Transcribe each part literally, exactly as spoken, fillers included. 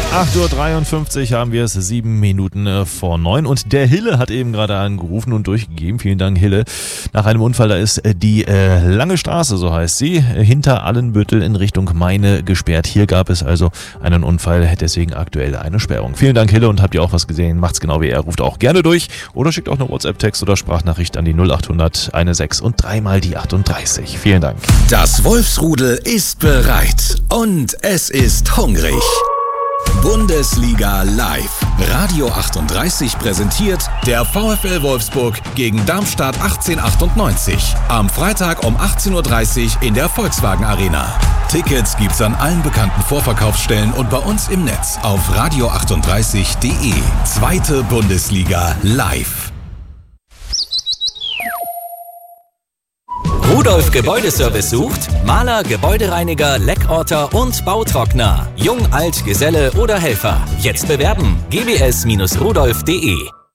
acht Uhr dreiundfünfzig haben wir es, sieben Minuten vor neun. Und der Hille hat eben gerade angerufen und durchgegeben. Vielen Dank, Hille. Nach einem Unfall, da ist die äh, Lange Straße, so heißt sie, hinter Allenbüttel in Richtung Meine gesperrt. Hier gab es also einen Unfall, deswegen aktuell eine Sperrung. Vielen Dank, Hille. Und habt ihr auch was gesehen? Macht's genau wie er. Ruft auch gerne durch oder schickt auch eine WhatsApp-Text oder Sprachnachricht an die null achthundert sechzehn und dreimal die achtunddreißig. Vielen Dank. Das Wolfsrudel ist bereit und es ist hungrig. Bundesliga live. Radio achtunddreißig präsentiert der VfL Wolfsburg gegen Darmstadt achtzehnhundertachtundneunzig. Am Freitag um achtzehn Uhr dreißig in der Volkswagen Arena. Tickets gibt's an allen bekannten Vorverkaufsstellen und bei uns im Netz auf radio achtunddreißig punkt de. Zweite Bundesliga live. Rudolf Gebäudeservice sucht Maler, Gebäudereiniger, Leckorter und Bautrockner. Jung, alt, Geselle oder Helfer. Jetzt bewerben. g b s rudolf punkt de.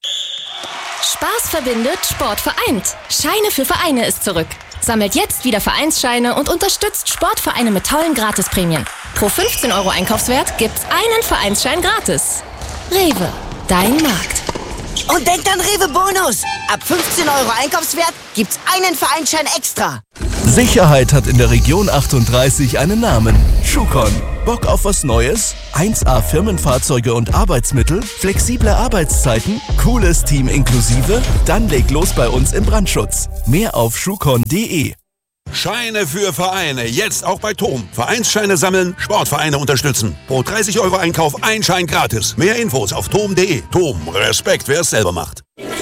Spaß verbindet, Sport vereint. Scheine für Vereine ist zurück. Sammelt jetzt wieder Vereinsscheine und unterstützt Sportvereine mit tollen Gratisprämien. Pro fünfzehn Euro Einkaufswert gibt's einen Vereinsschein gratis. Rewe, dein Markt. Und denkt an Rewe Bonus. Ab fünfzehn Euro Einkaufswert gibt's einen Vereinsschein extra. Sicherheit hat in der Region achtunddreißig einen Namen. Schucon. Bock auf was Neues? eins A Firmenfahrzeuge und Arbeitsmittel? Flexible Arbeitszeiten? Cooles Team inklusive? Dann leg los bei uns im Brandschutz. Mehr auf schucon punkt de. Scheine für Vereine, jetzt auch bei Tom. Vereinsscheine sammeln, Sportvereine unterstützen. Pro dreißig Euro Einkauf ein Schein gratis. Mehr Infos auf tom punkt de. Tom, Respekt, wer es selber macht.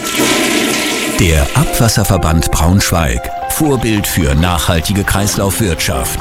Der Abwasserverband Braunschweig. Vorbild für nachhaltige Kreislaufwirtschaft.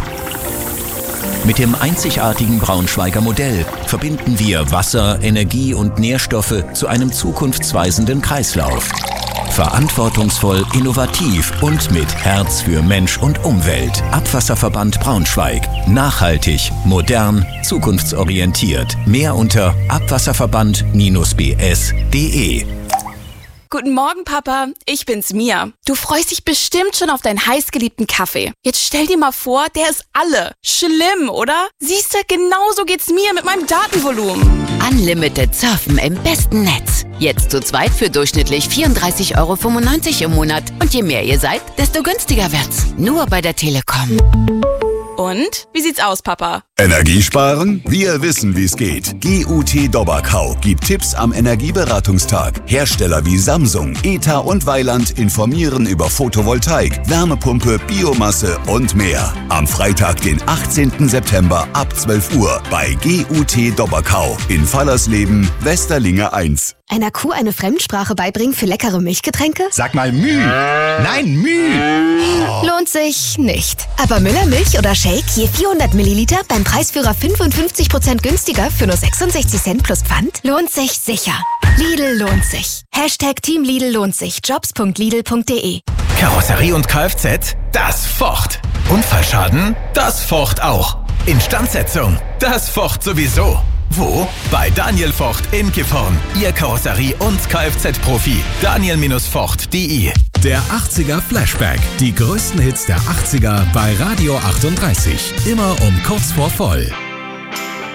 Mit dem einzigartigen Braunschweiger Modell verbinden wir Wasser, Energie und Nährstoffe zu einem zukunftsweisenden Kreislauf. Verantwortungsvoll, innovativ und mit Herz für Mensch und Umwelt. Abwasserverband Braunschweig. Nachhaltig, modern, zukunftsorientiert. Mehr unter abwasserverband b s punkt de. Guten Morgen, Papa. Ich bin's, Mia. Du freust dich bestimmt schon auf deinen heißgeliebten Kaffee. Jetzt stell dir mal vor, der ist alle. Schlimm, oder? Siehste, genauso geht's mir mit meinem Datenvolumen. Unlimited Surfen im besten Netz. Jetzt zu zweit für durchschnittlich vierunddreißig Euro fünfundneunzig im Monat. Und je mehr ihr seid, desto günstiger wird's. Nur bei der Telekom. Und? Wie sieht's aus, Papa? Energiesparen? Wir wissen, wie's geht. G U T Dobberkau gibt Tipps am Energieberatungstag. Hersteller wie Samsung, E T A und Weiland informieren über Photovoltaik, Wärmepumpe, Biomasse und mehr. Am Freitag, den achtzehnten September ab zwölf Uhr bei G U T Dobberkau in Fallersleben, Westerlinge eins. Einer Kuh eine Fremdsprache beibringen für leckere Milchgetränke? Sag mal Müh. Nein, Müh. Oh. Lohnt sich nicht. Aber Müller Milch oder Shake je vierhundert Milliliter beim Preisführer fünfundfünfzig Prozent günstiger für nur sechsundsechzig Cent plus Pfand? Lohnt sich sicher. Lidl lohnt sich. Hashtag Team Lidl lohnt sich. jobs punkt lidl punkt de. Karosserie und Kfz? Das focht. Unfallschaden? Das focht auch. Instandsetzung? Das focht sowieso. Wo? Bei Daniel Vocht in Gifhorn. Ihr Karosserie- und Kfz-Profi. Daniel Vocht punkt de. Der achtziger Flashback. Die größten Hits der achtziger bei Radio achtunddreißig. Immer um kurz vor voll.